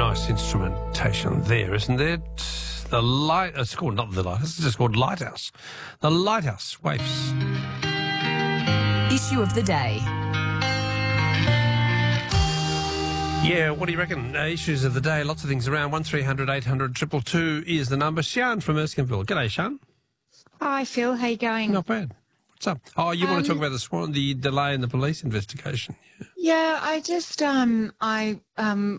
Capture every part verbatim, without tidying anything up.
nice instrumentation there, isn't it? The light, it's called not the lighthouse, it's just called Lighthouse. The Lighthouse Waves. Issue of the day. Yeah, what do you reckon? Uh, issues of the day, lots of things around. one three hundred eight hundred two two two is the number. Sian from Erskineville. G'day, Sian. Hi, Phil. How you going? Not bad. What's up? Oh, you um, want to talk about the swan, the delay in the police investigation? Yeah, yeah I just, um, I um,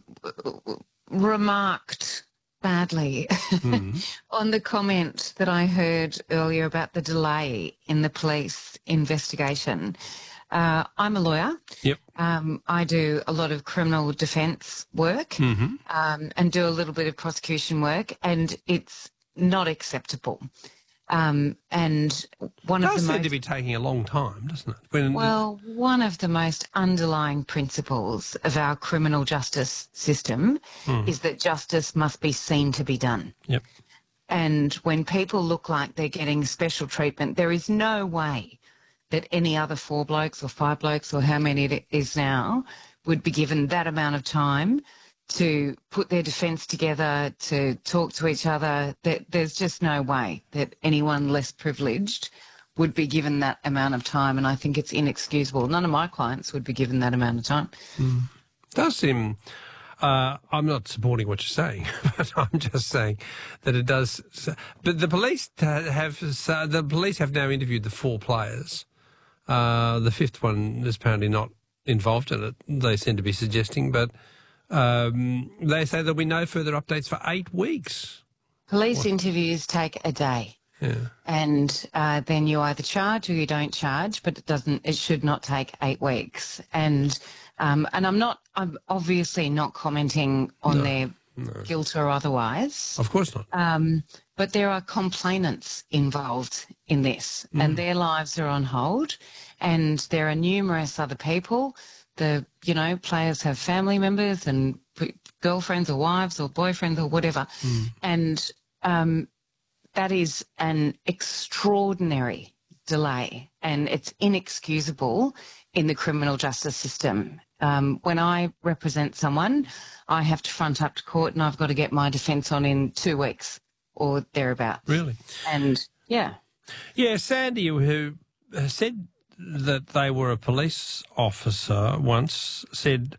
remarked badly mm. on the comment that I heard earlier about the delay in the police investigation. Uh, I'm a lawyer. Yep. Um, I do a lot of criminal defence work mm-hmm. um, and do a little bit of prosecution work, and it's not acceptable. Um, and one it of does the seem most, to be taking a long time, doesn't it? When well, one of the most underlying principles of our criminal justice system mm. is that justice must be seen to be done. Yep. And when people look like they're getting special treatment, there is no way that any other four blokes or five blokes or how many it is now would be given that amount of time to put their defence together, to talk to each other. That there's just no way that anyone less privileged would be given that amount of time, and I think it's inexcusable. None of my clients would be given that amount of time. Mm. Does seem... Uh, I'm not supporting what you're saying, but I'm just saying that it does... But the police have... The police have now interviewed the four players. Uh, the fifth one is apparently not involved in it, they seem to be suggesting, but um, they say there'll be no further updates for eight weeks. Police what? interviews take a day. Yeah. And uh, then you either charge or you don't charge, but it doesn't, it should not take eight weeks. And um, and I'm not, I'm obviously not commenting on no, their no. guilt or otherwise. Of course not. Um, but there are complainants involved in this, mm. and their lives are on hold. And there are numerous other people. The, you know, players have family members and girlfriends or wives or boyfriends or whatever. Mm. And um, that is an extraordinary delay, and it's inexcusable in the criminal justice system. Um, when I represent someone, I have to front up to court and I've got to get my defence on in two weeks or thereabouts. Really? And, yeah. Yeah, Sandy, who said that they were a police officer once, said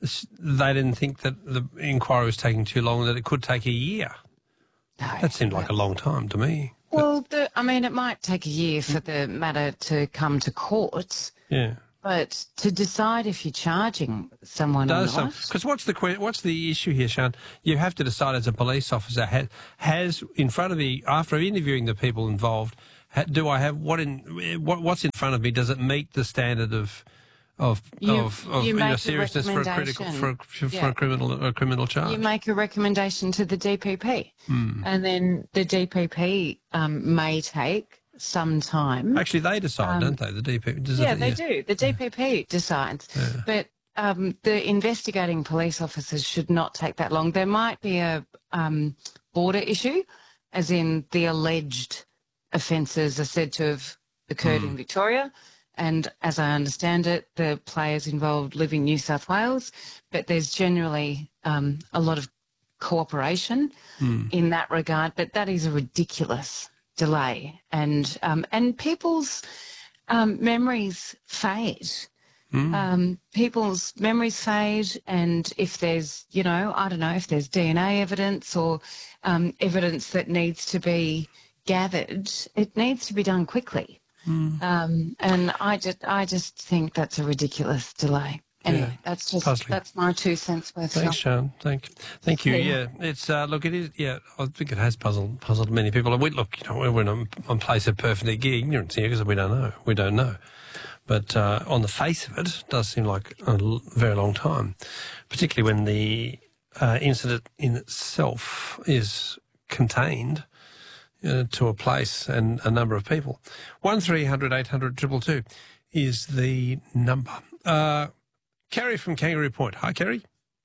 they didn't think that the inquiry was taking too long, that it could take a year. No, that seemed like a long time to me. Well, the, I mean, it might take a year for the matter to come to court. Yeah. But to decide if you're charging someone Does or not... Because what's the what's the issue here, Sian? You have to decide as a police officer, has, has in front of me, after interviewing the people involved, ha, do I have, what in what what's in front of me, does it meet the standard of of you, of, of you you know, seriousness for a critical for a, for yeah. a criminal a criminal charge? You make a recommendation to the D P P, hmm. and then the D P P um, may take some time. Actually, they decide, um, don't they? The D P P. Does yeah, it, they yeah. do. The D P P decides, yeah. but um, the investigating police officers should not take that long. There might be a um, border issue, as in the alleged offences are said to have occurred mm. in Victoria. And as I understand it, the players involved live in New South Wales, but there's generally um, a lot of cooperation mm. in that regard. But that is a ridiculous delay, and um, and people's um, memories fade. Mm. Um, people's memories fade, and if there's, you know, I don't know, if there's D N A evidence or um, evidence that needs to be gathered, it needs to be done quickly. Mm. Um, and I just, I just think that's a ridiculous delay. Anyway, yeah. that's just Puzzling. that's my two cents worth. Thanks, Sian. Thank, thank you. Yeah, yeah it's uh, look, it is. Yeah, I think it has puzzled puzzled many people. And we look, you know, we're in a, a place of perfect ignorance here because we don't know. We don't know. But uh, on the face of it, it does seem like a l- very long time, particularly when the uh, incident in itself is contained uh, to a place and a number of people. One three hundred eight hundred two two two is the number. Uh, Kerry from Kangaroo Point. Hi, Kerry.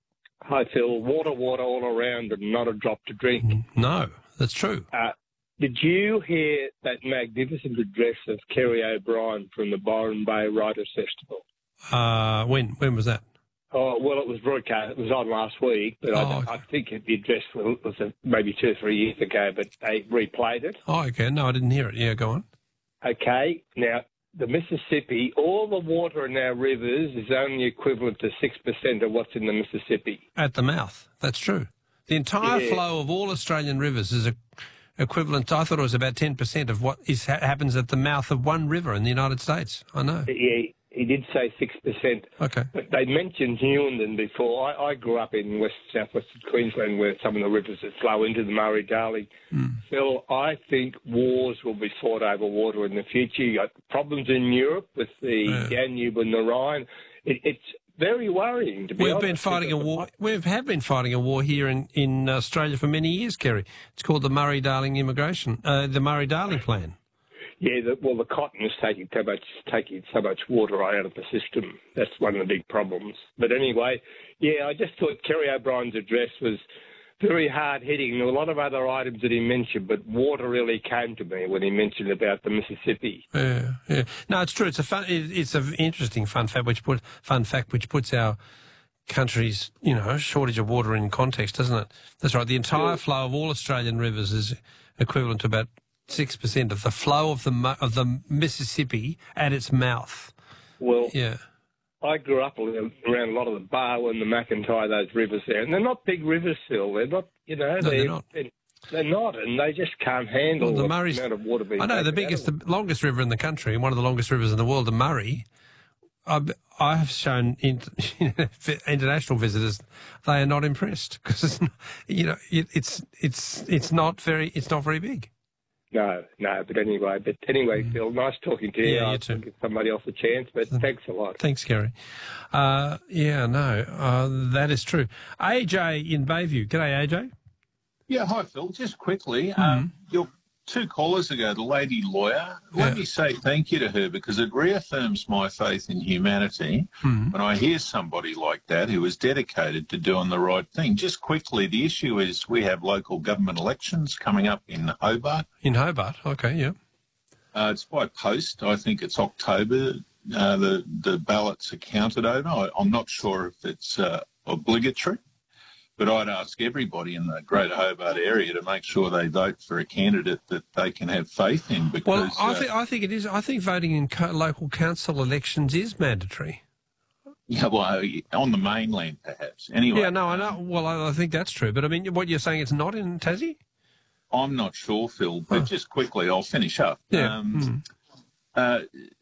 Hi, Phil. Water, water all around and not a drop to drink. No, that's true. Uh, did you hear that magnificent address of Kerry O'Brien from the Byron Bay Writers' Festival? Uh, when? When was that? Oh, well, it was broadcast. It was on last week, but Oh, I, okay. I think the address was, was a, maybe two or three years ago, but they replayed it. Oh, okay. No, I didn't hear it. Yeah, go on. Okay, now, the Mississippi, all the water in our rivers is only equivalent to six percent of what's in the Mississippi. At the mouth. That's true. The entire Yeah. flow of all Australian rivers is a, equivalent to, I thought it was about ten percent of what is ha- happens at the mouth of one river in the United States. I know. Yeah, he did say six percent. Okay. But they mentioned Newenden before. I, I grew up in west southwestern Queensland where some of the rivers that flow into the Murray-Darling. Mm. Phil, I think wars will be fought over water in the future. You got problems in Europe with the Yeah. Danube and the Rhine. It, it's very worrying, to be We've honest. been fighting a because- war. We have been fighting a war here in, in Australia for many years, Kerry. It's called the Murray-Darling Immigration, uh, the Murray-Darling Plan. Yeah, the, well, the cotton is taking so much taking so much water out of the system. That's one of the big problems. But anyway, yeah, I just thought Kerry O'Brien's address was very hard-hitting. There were a lot of other items that he mentioned, but water really came to me when he mentioned about the Mississippi. Yeah, yeah. No, it's true. It's a fun. It, it's an interesting fun fact which put fun fact which puts our country's you know shortage of water in context, doesn't it? That's right. The entire Yeah. flow of all Australian rivers is equivalent to about six percent of the flow of the Mu- of the Mississippi at its mouth. Well, Yeah. I grew up around around a lot of the Barwon, the McIntyre, those rivers there, and they're not big rivers still. They're not, you know, No, they're they're, not. They're, they're not, and they just can't handle Well, the the Murray's- amount of water being I know the taken out biggest, of the longest river in the country, and one of the longest rivers in the world, the Murray. I, I have shown in, international visitors they are not impressed because you know it, it's it's it's not very it's not very big. No, no, but anyway, but anyway, Phil, nice talking to you. Yeah, you I'll too. give somebody else a chance, but thanks a lot. Thanks, Gary. Uh, yeah, no, uh, that is true. A J in Bayview. G'day, A J. Yeah, hi, Phil. Just quickly, um, your two callers ago, the lady lawyer, Yeah. let me say thank you to her because it reaffirms my faith in humanity when I hear somebody like that who is dedicated to doing the right thing. Just quickly, the issue is we have local government elections coming up in Hobart. In Hobart. Okay, yeah. Uh, it's by post. I think it's October. Uh, the, the ballots are counted over. I, I'm not sure if it's uh, obligatory. But I'd ask everybody in the Greater Hobart area to make sure they vote for a candidate that they can have faith in. Because Well, I uh, think I think it is. I think voting in co- local council elections is mandatory. yeah, well, on the mainland perhaps. Anyway, Yeah, no, I know. Well, I, I think that's true. But I mean, what you're saying, it's not in Tassie? I'm not sure, Phil. But Huh. just quickly, I'll finish up. Yeah. Um, uh,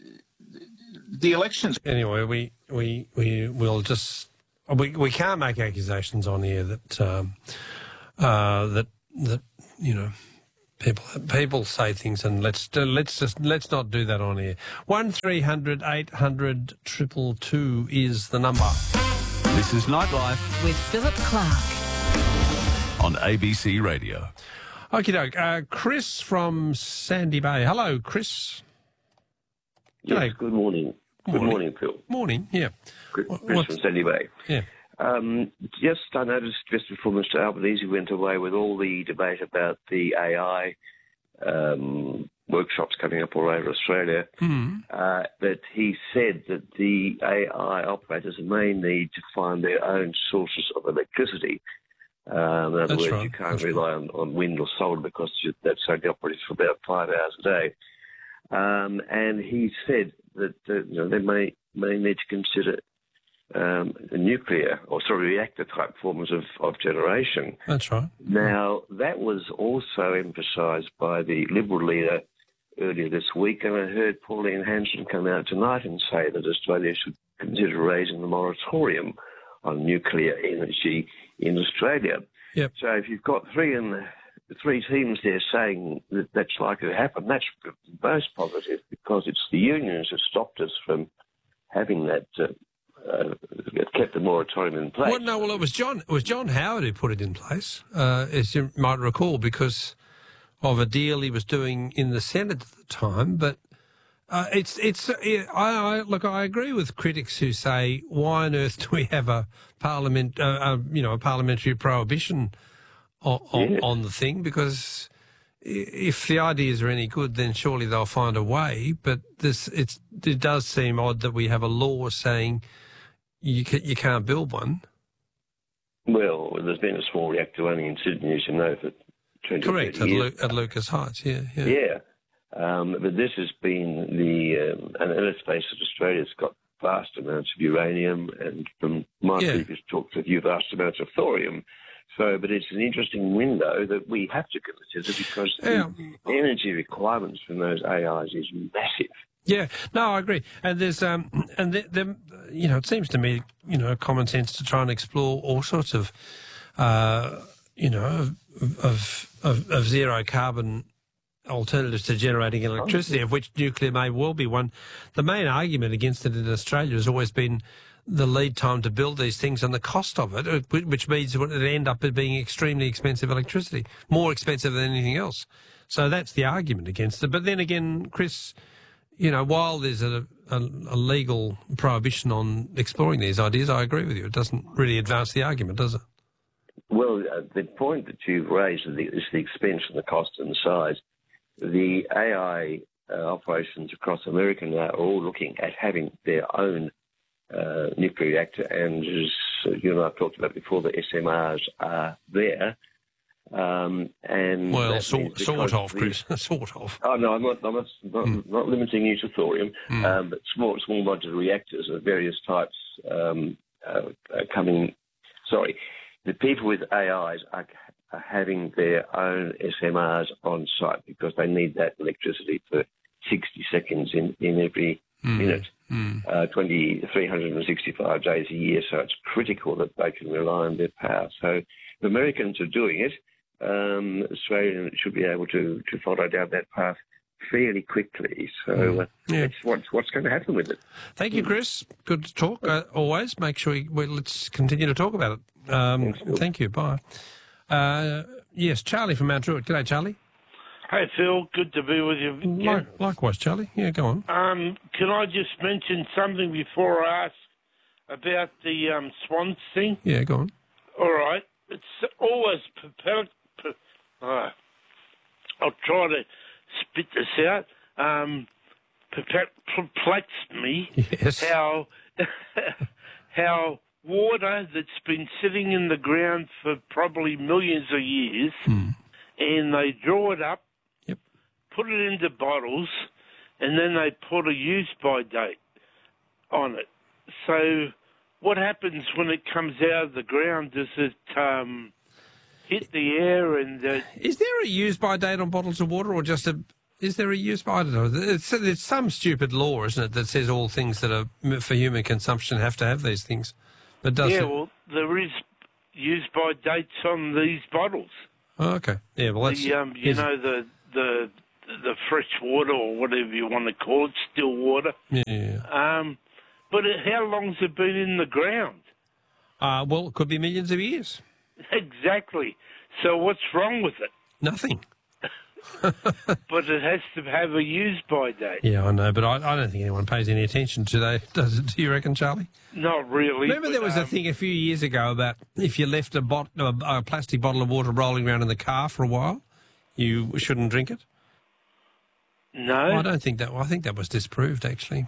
the elections. Anyway, we we we will just we we can't make accusations on here that um, uh, that that you know people people say things, and let's let's just let's not do that on here. One three hundred eight hundred triple two is the number. This is Nightlife With Philip Clark. on A B C Radio. Okie doke. Uh, Chris from Sandy Bay. Hello, Chris. Yes, G'day. good morning. Good Morning. morning, Phil. Morning. Yeah. Chris What- Chris what's- from Sandy Bay. Yeah. Um, just I noticed just before Mister Albanese went away with all the debate about the A I um, workshops coming up all over Australia, Mm. uh, that he said that the A I operators may need to find their own sources of electricity. Um, in other That's words, right. you can't That's rely on, on wind or solar because you, that's only operates for about five hours a day. Um, and he said that uh, you know, they may may need to consider um, nuclear or sorry reactor type forms of, of generation. That's right. Now that was also emphasised by the Liberal leader earlier this week, and I heard Pauline Hanson come out tonight and say that Australia should consider raising the moratorium on nuclear energy in Australia. Yep. So if you've got three in the three teams there saying that that's likely to happen, that's most positive because it's the unions that stopped us from having that, uh, uh, kept the moratorium in place. Well, no, well, it was John. It was John Howard who put it in place, uh, as you might recall, because of a deal he was doing in the Senate at the time. But uh, it's it's. I, I look. I agree with critics who say, "Why on earth do we have a parliament? Uh, uh, you know, a parliamentary prohibition on, on, Yeah. on the thing?" Because if the ideas are any good, then surely they'll find a way. But this, it's, it does seem odd that we have a law saying you ca- you can't build one. Well, there's been a small reactor only in Sydney, as you know, for twenty Correct, at, Lu- at Lucas Heights, yeah. Yeah. Yeah. Um, but this has been the, um, and let's face it, Australia's got vast amounts of uranium and from my Yeah. previous talks with you, vast amounts of thorium. So, but it's an interesting window that we have to consider because Yeah. the energy requirements from those A Is is massive. Yeah, no, I agree. And there's, um, and the, the, you know, it seems to me, you know, common sense to try and explore all sorts of, uh, you know, of, of, of zero carbon alternatives to generating electricity, of which nuclear may well be one. The main argument against it in Australia has always been the lead time to build these things and the cost of it, which means it end up being extremely expensive electricity, more expensive than anything else. So that's the argument against it. But then again, Chris, you know, while there's a, a, a legal prohibition on exploring these ideas, I agree with you. It doesn't really advance the argument, does it? Well, uh, the point that you've raised is the, is the expense and the cost and the size. The A I uh, operations across America now are all looking at having their own uh, nuclear reactor, and as you and I have talked about before, the S M Rs are there. Um, and well, sort, sort of, Chris, the, sort of. Oh no, I'm not. I'm not, not, mm. not limiting you to thorium, mm. um, but small, small modular reactors of various types um, uh, are coming. Sorry, the people with A Is are, are having their own S M Rs on site because they need that electricity for sixty seconds in in every mm. minute, mm. uh, twenty, three hundred sixty-five days a year. So it's critical that they can rely on their power. So the Americans are doing it. Um, Australia should be able to, to follow down that path fairly quickly. So uh, yeah. it's what's, what's going to happen with it. Thank you, Chris. Good to talk. Uh, always make sure you, well, let's continue to talk about it. Um, thank you. Bye. Uh, yes, Charlie from Mount Druitt. G'day, Charlie. Hey, Phil. Good to be with you again. Like, likewise, Charlie. Yeah, go on. Um, can I just mention something before I ask about the um, swans thing? Yeah, go on. All right. It's always perplexed. Uh, I'll try to spit this out. Um, perplexed me yes. how how water that's been sitting in the ground for probably millions of years, mm. and they draw it up, yep. put it into bottles, and then they put a use-by date on it. So what happens when it comes out of the ground? Does it um, hit the air and... Uh, is there a use-by date on bottles of water, or just a... Is there a use-by... I don't know. It's, it's some stupid law, isn't it, that says all things that are for human consumption have to have these things. But does yeah, it... well, there is use-by dates on these bottles. Oh, okay. Yeah, well, that's... The, um, you know, the, the the fresh water, or whatever you want to call it, still water. Yeah, yeah, yeah. Um, but it, how long's it been in the ground? Uh, well, it could be millions of years. Exactly. So what's wrong with it? Nothing. But it has to have a use-by date. Yeah, I know, but I, I don't think anyone pays any attention to that. Does it? Do you reckon, Charlie? Not really. Remember but, there was um, a thing a few years ago about if you left a, bot, a, a plastic bottle of water rolling around in the car for a while, you shouldn't drink it? No. I don't think that... I think that was disproved, actually.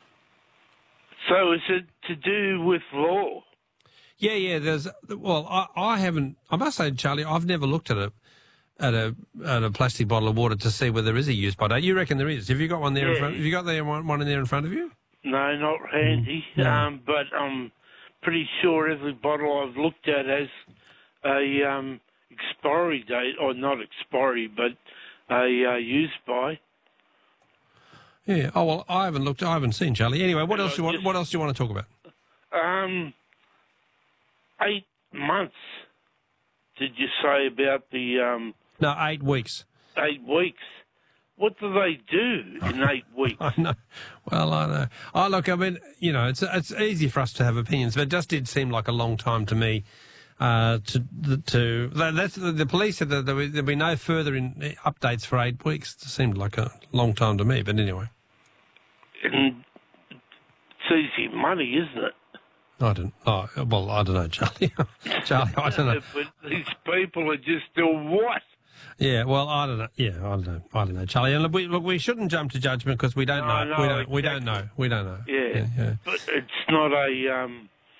So is it to do with law? Yeah, yeah, there's... Well, I, I haven't... I must say, Charlie, I've never looked at a at a at a plastic bottle of water to see whether there is a use by date. You reckon there is? Have you got one there yeah. in front? Have you got there one, one in there in front of you? No, not handy. No. Um, but I'm pretty sure every bottle I've looked at has a um, expiry date, or not expiry, but a uh, use by. Yeah. Oh well, I haven't looked. I haven't seen, Charlie. Anyway, what else do you want? Just, what else do you want to talk about? Um, eight months. Did you say about the um? No, eight weeks. Eight weeks. What do they do in eight weeks? I know. Well, I know. Oh, look, I mean, you know, it's it's easy for us to have opinions, but it just did seem like a long time to me. Uh, to to that's the, the police said that there would there'd be no further in, updates for eight weeks. It seemed like a long time to me, but anyway. And it's easy money, isn't it? I don't. Oh, well, I don't know, Charlie. Charlie, I don't know. But these people are just doing what? Yeah, well, I don't know. Yeah, I don't know. I don't know, Charlie. And look, we, look, we shouldn't jump to judgment because we don't no, know. No, we don't. exactly. We don't know. We don't know. Yeah, yeah, yeah. But it's not a um,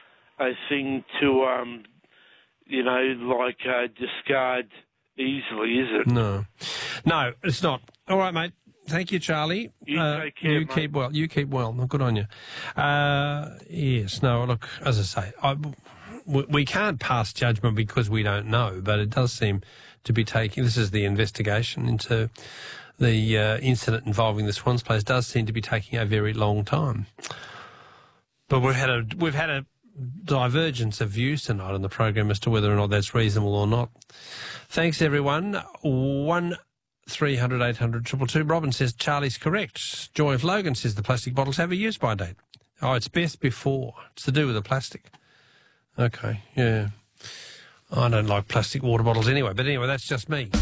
a thing to, um, you know, like uh, discard easily, is it? No. No, it's not. All right, mate. Thank you, Charlie. You uh, take care, You mate. keep well. You keep well. Good on you. Uh, yes. No, look, as I say, I, we, we can't pass judgment because we don't know, but it does seem to be taking, this is the investigation into the uh, incident involving the Swans players, does seem to be taking a very long time. But we've had a, we've had a divergence of views tonight on the program as to whether or not that's reasonable or not. Thanks, everyone. One three hundred eight hundred two two two. Robin says Charlie's correct. Joy of Logan says the plastic bottles have a use-by date. Oh, it's best before. It's to do with the plastic. Okay, yeah. I don't like plastic water bottles anyway, but anyway, that's just me.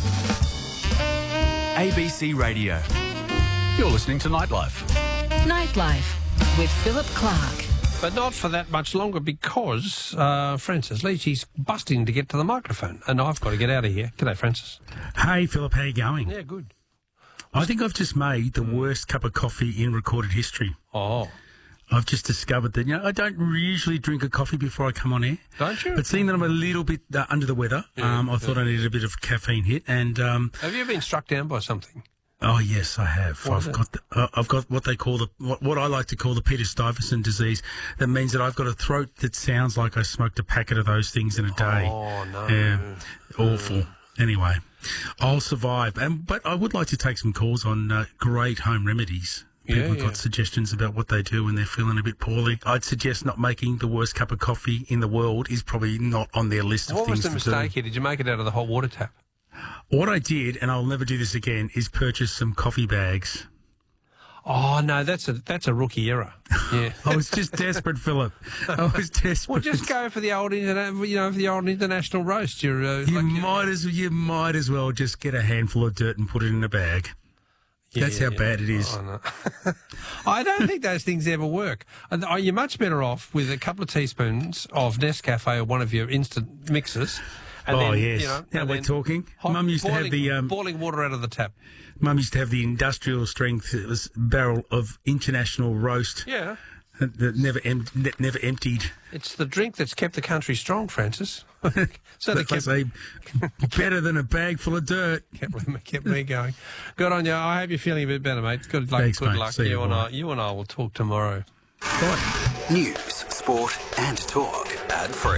A B C Radio. You're listening to Nightlife. Nightlife with Philip Clark. But not for that much longer because uh, Francis Leachy's busting to get to the microphone, and I've got to get out of here. G'day, Francis. Hey, Philip, how you going? Yeah, good. I think I've just made the worst cup of coffee in recorded history. Oh. I've just discovered that, you know, I don't usually drink a coffee before I come on air. Don't you? But seeing that I'm a little bit uh, under the weather, Yeah, um, I thought I needed a bit of caffeine hit. And um, Have you been struck down by something? oh yes, I have. What is I've it? got the, uh, I've got what they call the what, what I like to call the Peter Stuyvesant disease. That means that I've got a throat that sounds like I smoked a packet of those things in a day. Oh, no. Yeah, awful. Anyway, I'll survive. And but I would like to take some calls on uh, great home remedies. People Yeah, have yeah. got suggestions about what they do when they're feeling a bit poorly. I'd suggest not making the worst cup of coffee in the world is probably not on their list of What was things the to mistake do. here? Did you make it out of the hot water tap? What I did, and I'll never do this again, is purchase some coffee bags. Oh, no, that's a that's a rookie error. Yeah. I was just desperate, Philip. I was desperate. Well, just go for the old, interna- you know, for the old international roast. You're, uh, You like you- might as you might as well just get a handful of dirt and put it in a bag. Yeah, That's yeah, how yeah. bad it is. Oh, no. I don't think those things ever work. And, oh, you're much better off with a couple of teaspoons of Nescafe or one of your instant mixes. And Oh, then, yes. You know, Now and we're then talking. hot- Mum used to have boiling- the, um, boiling water out of the tap. Mum used to have the industrial strength it was barrel of international roast Yeah. that that never em- ne- never emptied. It's the drink that's kept the country strong, Francis. so they I kept, say better than a bag full of dirt. kept, kept me going. Good on you. I hope you're feeling a bit better, mate. Good luck. Thanks, good mate. luck. See you, you, and bye. I, you and I will talk tomorrow. News, sport and talk. Ad-free.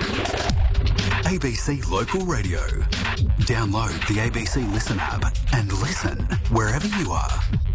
A B C Local Radio. Download the A B C Listen app and listen wherever you are.